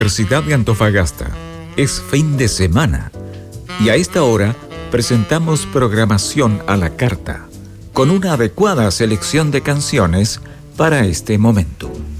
Universidad de Antofagasta. Es fin de semana y a esta hora presentamos programación a la carta, con una adecuada selección de canciones para este momento.